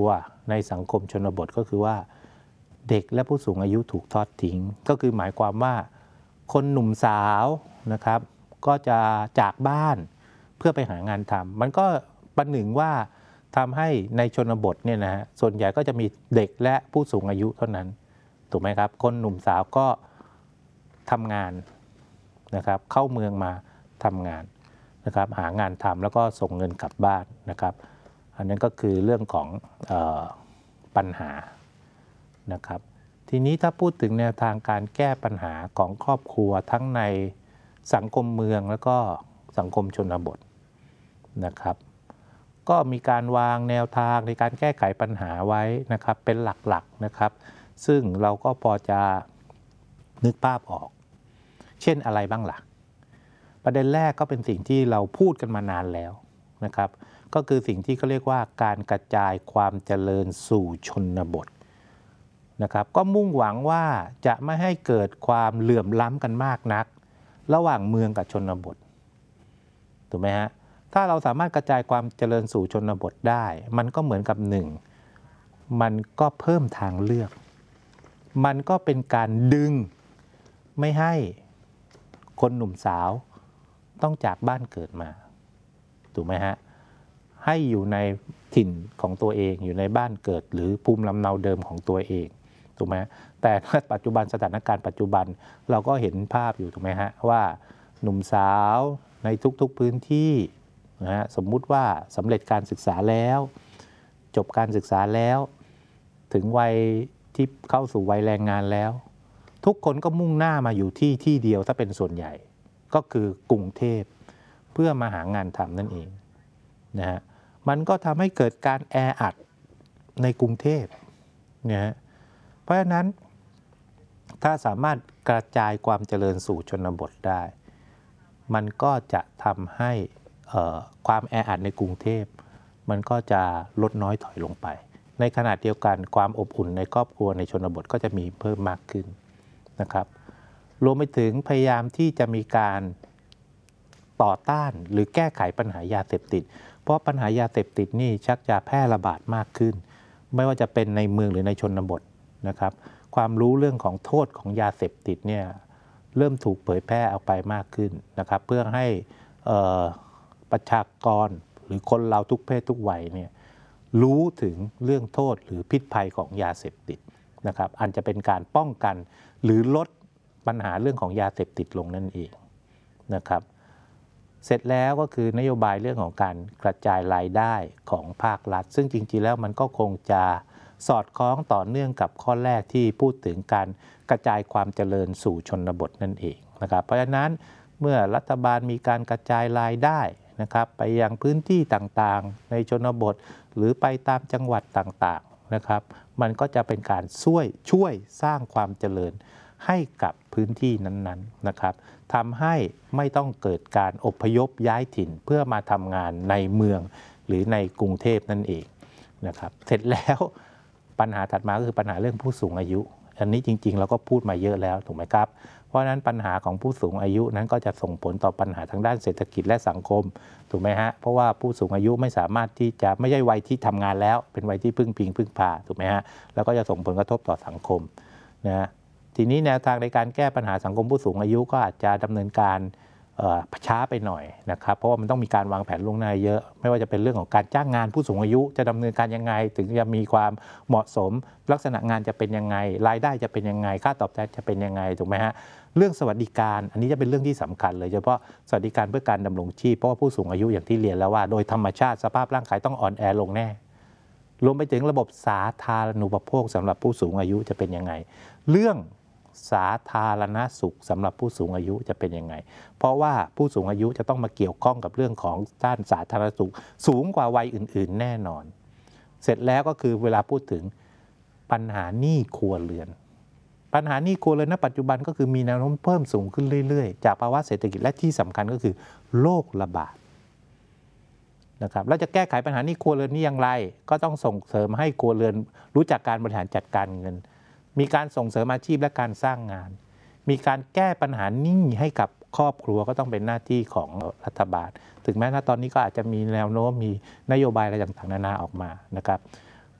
วในสังคมชนบทก็คือว่าเด็กและผู้สูงอายุถูกทอดทิ้งก็คือหมายความว่าคนหนุ่มสาวนะครับก็จะจากบ้านเพื่อไปหางานทำมันก็ประหนึ่งว่าทำให้ในชนบทเนี่ยนะฮะส่วนใหญ่ก็จะมีเด็กและผู้สูงอายุเท่านั้นถูกไหมครับคนหนุ่มสาวก็ทำงานนะครับเข้าเมืองมาทำงานนะครับหางานทำแล้วก็ส่งเงินกลับบ้านนะครับอันนั้นก็คือเรื่องของปัญหานะครับทีนี้ถ้าพูดถึงแนวทางการแก้ปัญหาของครอบครัวทั้งในสังคมเมืองแล้วก็สังคมชนบทนะครับก็มีการวางแนวทางในการแก้ไขปัญหาไว้นะครับเป็นหลักๆนะครับซึ่งเราก็พอจะนึกภาพออกเช่นอะไรบ้างล่ะประเด็นแรกก็เป็นสิ่งที่เราพูดกันมานานแล้วนะครับก็คือสิ่งที่เขาเรียกว่าการกระจายความเจริญสู่ชนบทนะครับก็มุ่งหวังว่าจะไม่ให้เกิดความเหลื่อมล้ำกันมากนักระหว่างเมืองกับชนบทถูกไหมฮะถ้าเราสามารถกระจายความเจริญสู่ชนบทได้มันก็เหมือนกับหนึ่งมันก็เพิ่มทางเลือกมันก็เป็นการดึงไม่ให้คนหนุ่มสาวต้องจากบ้านเกิดมาถูกไหมฮะให้อยู่ในถิ่นของตัวเองอยู่ในบ้านเกิดหรือภูมิลำเนาเดิมของตัวเองถูกไหมแต่ปัจจุบันสถานการณ์ปัจจุบันเราก็เห็นภาพอยู่ถูกไหมฮะว่าหนุ่มสาวในทุกๆพื้นที่นะฮะสมมุติว่าสำเร็จการศึกษาแล้วจบการศึกษาแล้วถึงวัยที่เข้าสู่วัยแรงงานแล้วทุกคนก็มุ่งหน้ามาอยู่ที่เดียวถ้าเป็นส่วนใหญ่ก็คือกรุงเทพเพื่อมาหางานทำนั่นเองนะฮะมันก็ทำให้เกิดการแออัดในกรุงเทพนะฮะเพราะฉะนั้นถ้าสามารถกระจายความเจริญสู่ชนบทได้มันก็จะทำให้ความแออัดในกรุงเทพมันก็จะลดน้อยถอยลงไปในขณะเดียวกันความอบอุ่นในครอบครัวในชนบทก็จะมีเพิ่มมากขึ้นนะครับรวมไปถึงพยายามที่จะมีการต่อต้านหรือแก้ไขปัญหายาเสพติดเพราะปัญหายาเสพติดนี่ชักจะแพร่ระบาดมากขึ้นไม่ว่าจะเป็นในเมืองหรือในชนบทนะครับความรู้เรื่องของโทษของยาเสพติดเนี่ยเริ่มถูกเผยแพร่ออกไปมากขึ้นนะครับเพื่อให้ประชากรหรือคนเราทุกเพศทุกวัยเนี่ยรู้ถึงเรื่องโทษหรือพิษภัยของยาเสพติดนะครับอันจะเป็นการป้องกันหรือลดปัญหาเรื่องของยาเสพติดลงนั่นเองนะครับเสร็จแล้วก็คือนโยบายเรื่องของการกระจายรายได้ของภาครัฐซึ่งจริงๆแล้วมันก็คงจะสอดคล้องต่อเนื่องกับข้อแรกที่พูดถึงการกระจายความเจริญสู่ชนบทนั่นเองนะครับเพราะฉะนั้นเมื่อรัฐบาลมีการกระจายรายได้นะครับไปยังพื้นที่ต่างๆในชนบทหรือไปตามจังหวัดต่างๆนะครับมันก็จะเป็นการช่วยสร้างความเจริญให้กับพื้นที่นั้นๆนะครับทำให้ไม่ต้องเกิดการอพยพย้ายถิ่นเพื่อมาทำงานในเมืองหรือในกรุงเทพนั่นเองนะครับเสร็จแล้วปัญหาถัดมาก็คือปัญหาเรื่องผู้สูงอายุอันนี้จริงๆเราก็พูดมาเยอะแล้วถูกไหมครับเพราะฉะนั้นปัญหาของผู้สูงอายุนั้นก็จะส่งผลต่อปัญหาทางด้านเศรษฐกิจและสังคมถูกไหมฮะเพราะว่าผู้สูงอายุไม่สามารถที่จะไม่ใช่วัยที่ทำงานแล้วเป็นวัยที่พึ่งพาถูกไหมฮะแล้วก็จะส่งผลกระทบต่อสังคมนะทีนี้แนวทางในการแก้ปัญหาสังคมผู้สูงอายุก็อาจจะดำเนินการช้าไปหน่อยนะครับเพราะว่ามันต้องมีการวางแผนล่วงหน้าเยอะไม่ว่าจะเป็นเรื่องของการจ้างงานผู้สูงอายุจะดำเนินการยังไงถึงจะมีความเหมาะสมลักษณะงานจะเป็นยังไงรายได้จะเป็นยังไงค่าตอบแทนจะเป็นยังไงถูกไหมฮะเรื่องสวัสดิการอันนี้จะเป็นเรื่องที่สำคัญเลยเฉพาะสวัสดิการเพื่อการดำรงชีพเพราะว่าผู้สูงอายุอย่างที่เรียนแล้วว่าโดยธรรมชาติสภาพร่างกายต้องอ่อนแอลงแน่รวมไปถึงระบบสาธารณูปโภคสำหรับผู้สูงอายุจะเป็นยังไงเรื่องสาธารณสุขสำหรับผู้สูงอายุจะเป็นยังไงเพราะว่าผู้สูงอายุจะต้องมาเกี่ยวข้องกับเรื่องของด้านสาธารณสุขสูงกว่าวัยอื่นๆแน่นอนเสร็จแล้วก็คือเวลาพูดถึงปัญหาหนี้ครัวเรือนปัญหาหนี้ครัวเรือนณปัจจุบันก็คือมีแนวโน้มเพิ่มสูงขึ้นเรื่อยๆจากภาวะเศรษฐกิจและที่สำคัญก็คือโรคระบาดนะครับแล้วจะแก้ไขปัญหาหนี้ครัวเรือนนี้อย่างไรก็ต้องส่งเสริมให้ครัวเรือนรู้จักการบริหารจัดการเงินมีการส่งเสริมอาชีพและการสร้างงานมีการแก้ปัญหาหนี้ให้กับครอบครัวก็ต้องเป็นหน้าที่ของรัฐบาลถึงแม้ณตอนนี้ก็อาจจะมีแนวโน้มมีนโยบายอะไรต่างๆนานาออกมานะครับ